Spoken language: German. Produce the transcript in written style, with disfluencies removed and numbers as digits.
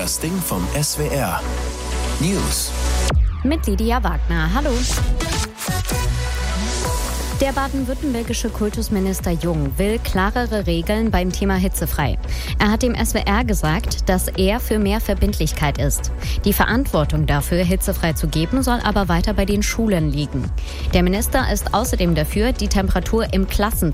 Das Ding vom SWR. News. Mit Lydia Wagner. Hallo. Der baden-württembergische Kultusminister Jung will klarere Regeln beim Thema hitzefrei. Er hat dem SWR gesagt, dass er für mehr Verbindlichkeit ist. Die Verantwortung dafür, hitzefrei zu geben, soll aber weiter bei den Schulen liegen. Der Minister ist außerdem dafür, die Temperatur im Klassenzimmer